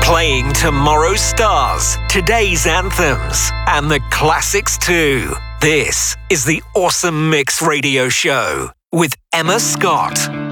Playing tomorrow's stars, today's anthems, and the classics too. This is the Awesome Mix Radio Show with Emma Scott.